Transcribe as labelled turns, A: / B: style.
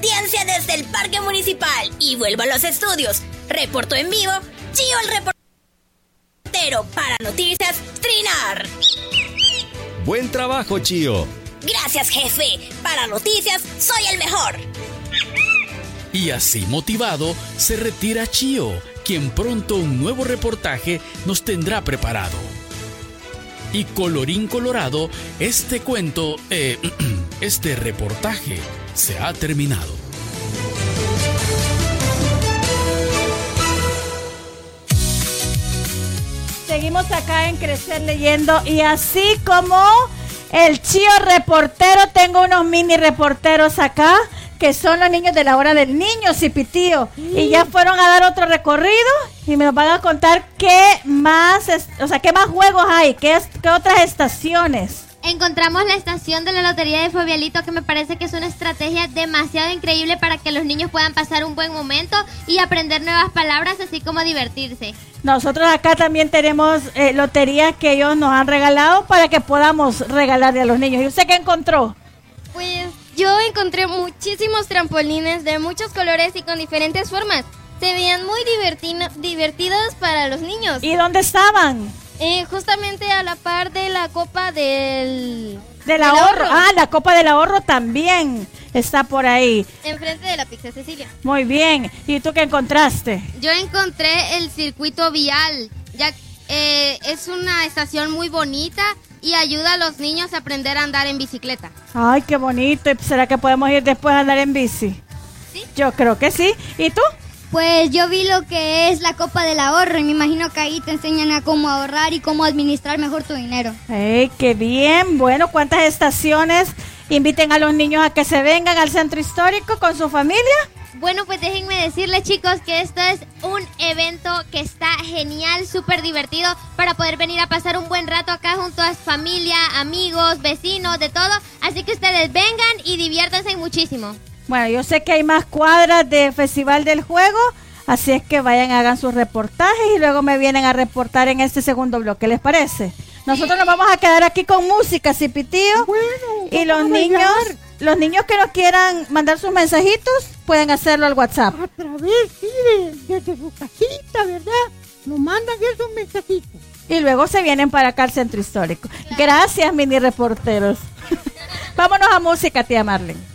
A: Audiencia desde el Parque Municipal y vuelvo a los estudios. Reporto en vivo, Chío el reportero para Noticias Trinar.
B: Buen trabajo, Chío.
A: Gracias, jefe. Para Noticias, soy el mejor.
C: Y así motivado, se retira Chío, quien pronto un nuevo reportaje nos tendrá preparado. Y colorín colorado, este reportaje se ha terminado.
D: Seguimos acá en Crecer Leyendo y así como el Chío reportero, tengo unos mini reporteros acá que son los niños de la hora del niño, Cipitío, y ya fueron a dar otro recorrido y me van a contar qué más, qué más juegos hay, qué otras estaciones.
E: Encontramos la estación de la Lotería de Fabialito, que me parece que es una estrategia demasiado increíble para que los niños puedan pasar un buen momento y aprender nuevas palabras, así como divertirse.
D: Nosotros acá también tenemos loterías que ellos nos han regalado para que podamos regalarle a los niños. ¿Y usted qué encontró?
F: Pues yo encontré muchísimos trampolines de muchos colores y con diferentes formas. Se veían muy divertidos para los niños.
D: ¿Y dónde estaban?
F: Justamente a la par de la copa del
D: ahorro. Ah, la copa del ahorro también está por ahí.
F: Enfrente de la Pizza Cecilia.
D: Muy bien. ¿Y tú qué encontraste?
E: Yo encontré el circuito vial. Es una estación muy bonita y ayuda a los niños a aprender a andar en bicicleta.
D: Ay, qué bonito. ¿Y será que podemos ir después a andar en bici?
E: Sí.
D: Yo creo que sí. ¿Y tú?
G: Pues yo vi lo que es la copa del ahorro y me imagino que ahí te enseñan a cómo ahorrar y cómo administrar mejor tu dinero.
D: ¡Ey, qué bien! Bueno, ¿cuántas estaciones inviten a los niños a que se vengan al centro histórico con su familia?
E: Bueno, pues déjenme decirles, chicos, que esto es un evento que está genial, súper divertido, para poder venir a pasar un buen rato acá junto a su familia, amigos, vecinos, de todo. Así que ustedes vengan y diviértanse muchísimo.
D: Bueno, yo sé que hay más cuadras de Festival del Juego, así es que vayan, hagan sus reportajes y luego me vienen a reportar en este segundo bloque, ¿les parece? Nosotros nos vamos a quedar aquí con música, Cipitío.
H: Bueno,
D: y los niños que nos quieran mandar sus mensajitos, pueden hacerlo al WhatsApp.
H: A través, sí, desde su casita, ¿verdad? Nos mandan esos mensajitos.
D: Y luego se vienen para acá al centro histórico. Gracias, mini reporteros. Vámonos a música, tía Marlene.